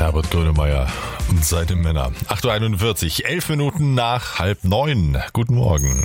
Herbert Grönemeyer und seine Männer. 8.41 Uhr, 11 Minuten nach 8:30. Guten Morgen.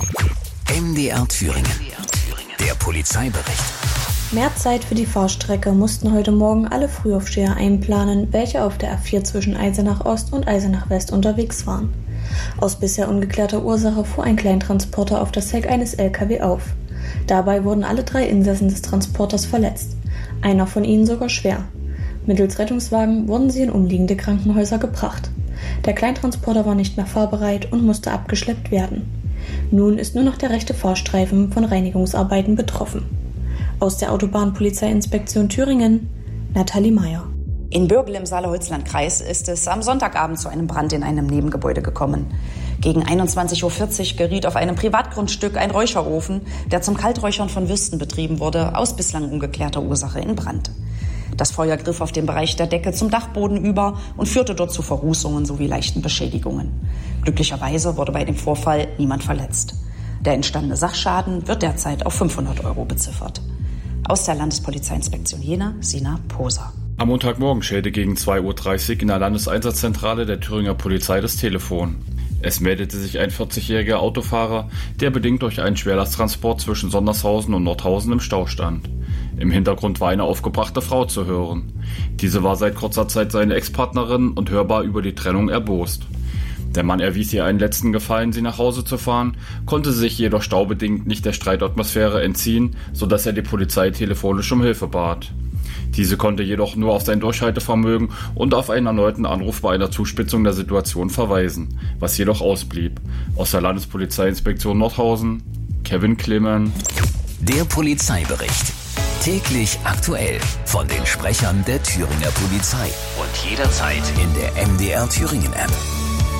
MDR Thüringen. Der Polizeibericht. Mehr Zeit für die Fahrstrecke mussten heute Morgen alle Frühaufsteher einplanen, welche auf der A4 zwischen Eisenach Ost und Eisenach West unterwegs waren. Aus bisher ungeklärter Ursache fuhr ein Kleintransporter auf das Heck eines LKW auf. Dabei wurden alle 3 Insassen des Transporters verletzt, einer von ihnen sogar schwer. Mittels Rettungswagen wurden sie in umliegende Krankenhäuser gebracht. Der Kleintransporter war nicht mehr fahrbereit und musste abgeschleppt werden. Nun ist nur noch der rechte Fahrstreifen von Reinigungsarbeiten betroffen. Aus der Autobahnpolizeiinspektion Thüringen, Nathalie Meyer. In Bürgel im Saale-Holzland-Kreis ist es am Sonntagabend zu einem Brand in einem Nebengebäude gekommen. Gegen 21.40 Uhr geriet auf einem Privatgrundstück ein Räucherofen, der zum Kalträuchern von Würsten betrieben wurde, aus bislang ungeklärter Ursache in Brand. Das Feuer griff auf dem Bereich der Decke zum Dachboden über und führte dort zu Verrußungen sowie leichten Beschädigungen. Glücklicherweise wurde bei dem Vorfall niemand verletzt. Der entstandene Sachschaden wird derzeit auf 500 € beziffert. Aus der Landespolizeiinspektion Jena, Sina Poser. Am Montagmorgen schellte gegen 2.30 Uhr in der Landeseinsatzzentrale der Thüringer Polizei das Telefon. Es meldete sich ein 40-jähriger Autofahrer, der bedingt durch einen Schwerlasttransport zwischen Sondershausen und Nordhausen im Stau stand. Im Hintergrund war eine aufgebrachte Frau zu hören. Diese war seit kurzer Zeit seine Ex-Partnerin und hörbar über die Trennung erbost. Der Mann erwies ihr einen letzten Gefallen, sie nach Hause zu fahren, konnte sich jedoch staubedingt nicht der Streitatmosphäre entziehen, sodass er die Polizei telefonisch um Hilfe bat. Diese konnte jedoch nur auf sein Durchhaltevermögen und auf einen erneuten Anruf bei einer Zuspitzung der Situation verweisen, was jedoch ausblieb. Aus der Landespolizeiinspektion Nordhausen, Kevin Clement. Der Polizeibericht. Täglich aktuell von den Sprechern der Thüringer Polizei und jederzeit in der MDR Thüringen App.